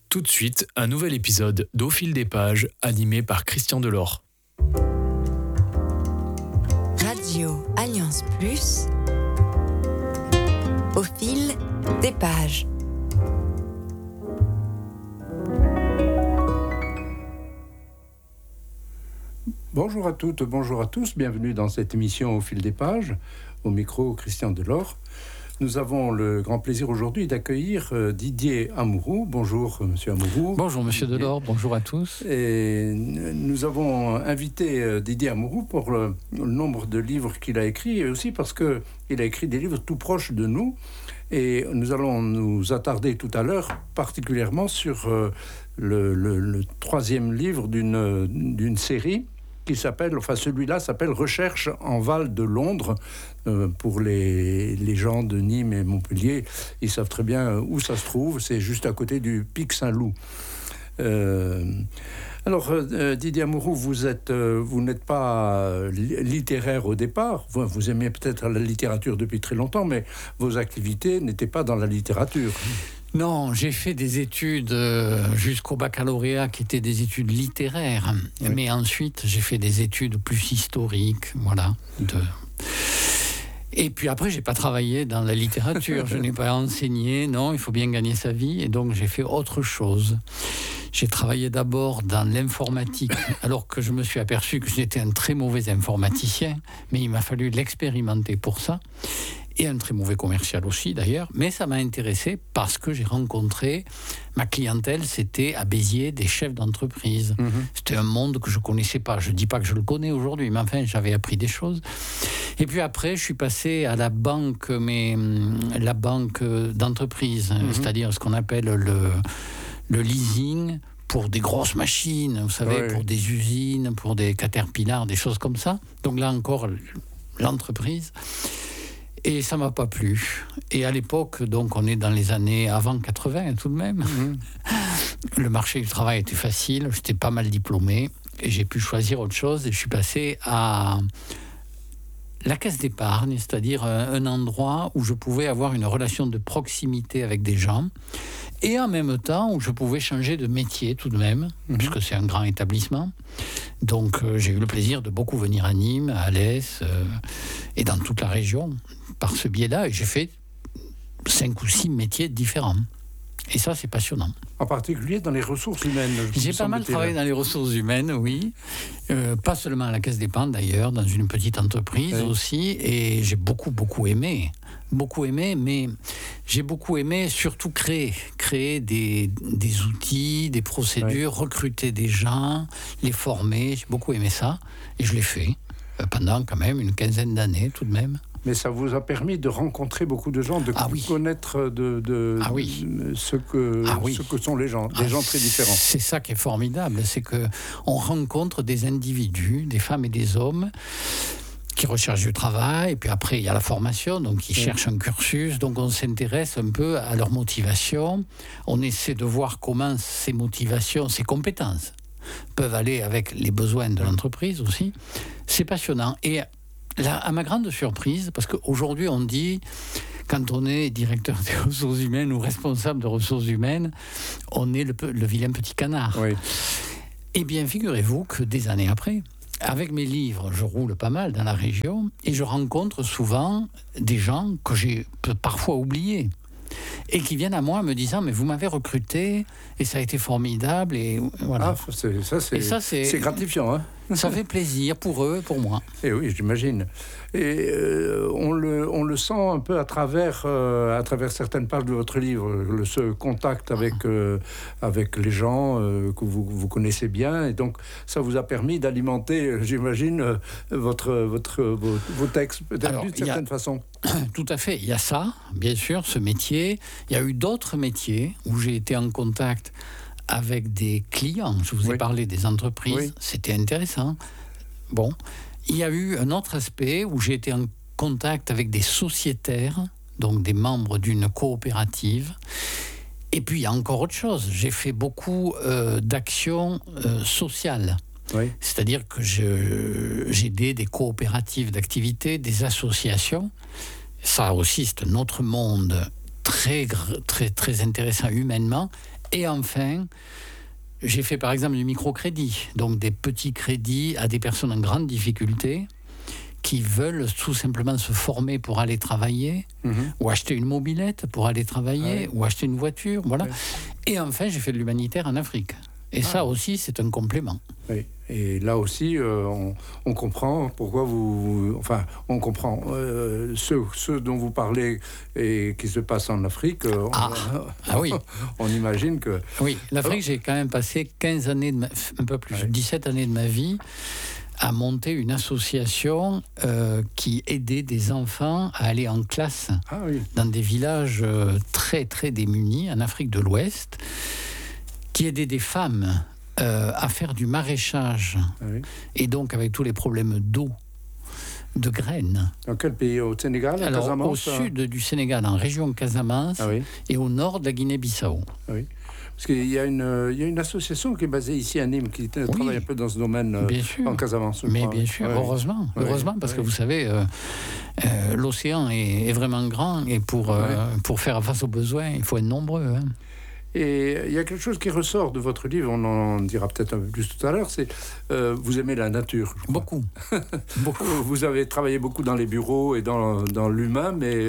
Tout de suite, un nouvel épisode d'Au fil des pages, animé par Christian Delors. Radio Alliance Plus, au fil des pages. Bonjour à toutes, bonjour à tous, bienvenue dans cette émission Au fil des pages, au micro Christian Delors. Nous avons le grand plaisir aujourd'hui d'accueillir Didier Amouroux. Bonjour Monsieur Amouroux. Bonjour Monsieur Delors, bonjour à tous. Et nous avons invité Didier Amouroux pour le nombre de livres qu'il a écrits et aussi parce qu'il a écrit des livres tout proches de nous. Et nous allons nous attarder tout à l'heure particulièrement sur le troisième livre d'une série qui s'appelle, celui-là s'appelle Recherche en Val de Londres. Pour les gens de Nîmes et Montpellier, ils savent très bien où ça se trouve. C'est juste à côté du Pic Saint-Loup. Alors, Didier Amouroux, vous n'êtes pas littéraire au départ. Vous aimez peut-être la littérature depuis très longtemps, mais vos activités n'étaient pas dans la littérature. Non, j'ai fait des études jusqu'au baccalauréat qui étaient des études littéraires. Oui. Mais ensuite, j'ai fait des études plus historiques, voilà. Et puis après, j'ai pas travaillé dans la littérature. Je n'ai pas enseigné. Non, il faut bien gagner sa vie. Et donc, j'ai fait autre chose. J'ai travaillé d'abord dans l'informatique, alors que je me suis aperçu que j'étais un très mauvais informaticien. Mais il m'a fallu l'expérimenter pour ça. Et un très mauvais commercial aussi d'ailleurs, mais ça m'a intéressé parce que j'ai rencontré, ma clientèle c'était à Béziers des chefs d'entreprise. C'était un monde que je connaissais pas, je dis pas que je le connais aujourd'hui, mais enfin j'avais appris des choses. Et puis après je suis passé à la banque, mais la banque d'entreprise, c'est-à-dire ce qu'on appelle le leasing pour des grosses machines, vous savez, pour des usines, pour des Caterpillar, des choses comme ça. Donc là encore, l'entreprise. Et ça ne m'a pas plu. Et à l'époque, donc on est dans les années avant 80 tout de même, le marché du travail était facile, j'étais pas mal diplômé, et j'ai pu choisir autre chose, et je suis passé à la caisse d'épargne, c'est-à-dire un endroit où je pouvais avoir une relation de proximité avec des gens, et en même temps où je pouvais changer de métier tout de même, puisque c'est un grand établissement. Donc j'ai eu le plaisir de beaucoup venir à Nîmes, à Alès, et dans toute la région, par ce biais-là, et j'ai fait 5 ou 6 métiers différents. Et ça, c'est passionnant. En particulier dans les ressources humaines. J'ai pas mal travaillé dans les ressources humaines, oui. Pas seulement à la caisse d'épargne d'ailleurs, dans une petite entreprise aussi. Et j'ai beaucoup aimé. Beaucoup aimé, mais j'ai beaucoup aimé surtout créer des outils, des procédures, recruter des gens, les former. J'ai beaucoup aimé ça. Et je l'ai fait pendant quand même une quinzaine d'années tout de même. Mais ça vous a permis de rencontrer beaucoup de gens, de connaître ce que sont les gens, des gens très différents. C'est ça qui est formidable, c'est qu'on rencontre des individus, des femmes et des hommes qui recherchent du travail, et puis après il y a la formation, donc ils cherchent un cursus, donc on s'intéresse un peu à leur motivation, on essaie de voir comment ces motivations, ces compétences peuvent aller avec les besoins de l'entreprise aussi. C'est passionnant. Et là, à ma grande surprise, parce qu'aujourd'hui on dit, quand on est directeur des ressources humaines ou responsable de ressources humaines, on est le vilain petit canard. Oui. Eh bien, figurez-vous que des années après, avec mes livres, je roule pas mal dans la région et je rencontre souvent des gens que j'ai parfois oubliés et qui viennent à moi me disant « mais vous m'avez recruté et ça a été formidable » et voilà. C'est gratifiant, hein. Ça fait plaisir pour eux et pour moi. Et oui, j'imagine. Et on le sent un peu à travers certaines pages de votre livre, ce contact avec les gens que vous connaissez bien. Et donc, ça vous a permis d'alimenter, j'imagine, vos textes, peut-être d'une certaine façon. Tout à fait. Il y a ça, bien sûr, ce métier. Il y a eu d'autres métiers où j'ai été en contact avec des clients. Je vous ai parlé des entreprises. C'était intéressant. Bon. Il y a eu un autre aspect où j'ai été en contact avec des sociétaires, donc des membres d'une coopérative. Et puis, il y a encore autre chose. J'ai fait beaucoup d'actions sociales. Oui. C'est-à-dire que j'ai aidé des coopératives d'activités, des associations. Ça aussi, c'est un autre monde très intéressant humainement Et enfin, j'ai fait par exemple du microcrédit, donc des petits crédits à des personnes en grande difficulté qui veulent tout simplement se former pour aller travailler, ou acheter une mobilette pour aller travailler, ou acheter une voiture, voilà. Ouais. Et enfin, j'ai fait de l'humanitaire en Afrique. Et ça aussi, c'est un complément. Oui. Et là aussi, on comprend pourquoi enfin, on comprend ce dont vous parlez et qui se passe en Afrique. Oui. On imagine que... Oui, l'Afrique, j'ai quand même passé 15 années, un peu plus, 17 années de ma vie à monter une association qui aidait des enfants à aller en classe dans des villages très, très démunis en Afrique de l'Ouest, qui aidait des femmes à faire du maraîchage, et donc avec tous les problèmes d'eau, de graines. Dans quel pays? Au Sénégal? Alors, Casamance, au sud du Sénégal, en région Casamance, et au nord de la Guinée-Bissau. Oui. Parce qu'il y a une association qui est basée ici à Nîmes, qui travaille un peu dans ce domaine en Casamance. Mais bien sûr, heureusement, parce que vous savez, l'océan est vraiment grand, et pour faire face aux besoins, il faut être nombreux. Hein. Et il y a quelque chose qui ressort de votre livre, on en dira peut-être un peu plus tout à l'heure, c'est vous aimez la nature. Beaucoup. Vous avez travaillé beaucoup dans les bureaux et dans l'humain, mais,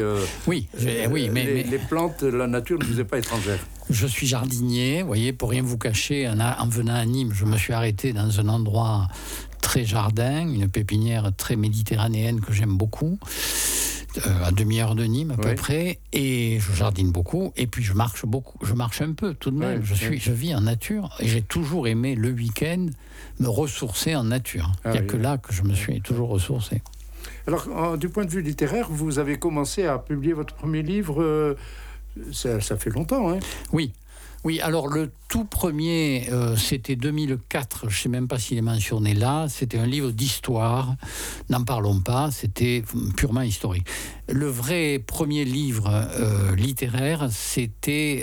mais les plantes, la nature ne vous est pas étrangère. Je suis jardinier, vous voyez, pour rien vous cacher, en venant à Nîmes, je me suis arrêté dans un endroit très jardin, une pépinière très méditerranéenne que j'aime beaucoup, à demi-heure de Nîmes à peu près, et je jardine beaucoup, et puis je marche beaucoup, je marche un peu tout de même, je vis en nature, et j'ai toujours aimé le week-end me ressourcer en nature. Il n'y a que là que je me suis toujours ressourcé. Alors, du point de vue littéraire, vous avez commencé à publier votre premier livre, ça fait longtemps, hein? Oui, alors le tout premier, c'était 2004, je ne sais même pas s'il est mentionné là, c'était un livre d'histoire, n'en parlons pas, c'était purement historique. Le vrai premier livre littéraire, c'était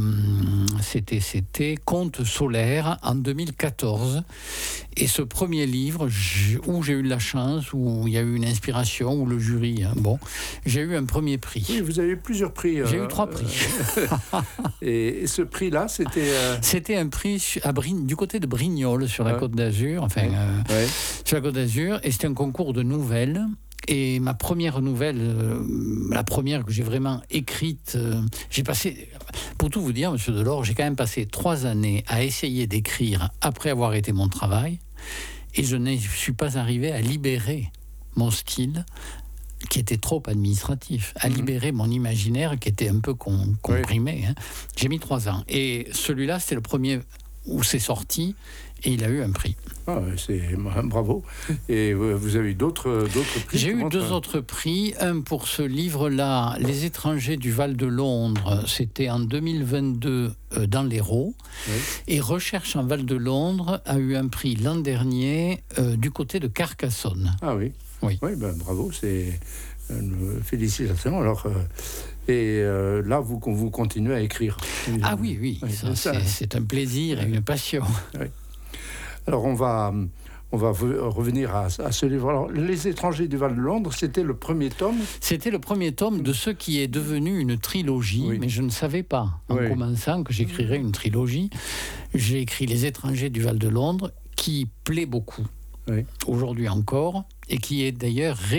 Contes solaires en 2014. Et ce premier livre, où j'ai eu de la chance, où il y a eu une inspiration, où le jury, j'ai eu un premier prix. Oui, vous avez eu plusieurs prix. J'ai eu 3 prix. Et ce prix-là, c'était... C'était un prix du côté de Brignoles, sur la Côte d'Azur, sur la Côte d'Azur, et c'était un concours de nouvelles. Et ma première nouvelle, la première que j'ai vraiment écrite, j'ai passé, pour tout vous dire, monsieur Delors, j'ai quand même passé 3 années à essayer d'écrire après avoir arrêté mon travail, et je ne suis pas arrivé à libérer mon style, qui était trop administratif, à libérer mon imaginaire qui était un peu comprimé. Hein. J'ai mis 3 ans. Et celui-là, c'était le premier où c'est sorti, et il a eu un prix. Bravo. Et vous avez eu d'autres prix? J'ai eu 2 autres prix. Un pour ce livre-là, Les étrangers du Val de Londres, c'était en 2022 dans l'Hérault. Et Recherche en Val de Londres a eu un prix l'an dernier du côté de Carcassonne. Ah oui. Oui, bravo, c'est une félicitations. Alors, là, vous continuez à écrire. Évidemment. Ah oui, c'est un plaisir et une passion. Oui. Alors, on va revenir à ce livre. Alors, Les étrangers du Val de Londres, c'était le premier tome. C'était le premier tome de ce qui est devenu une trilogie, mais je ne savais pas, en commençant, que j'écrirais une trilogie. J'ai écrit Les étrangers du Val de Londres, qui plaît beaucoup. Aujourd'hui encore, et qui est d'ailleurs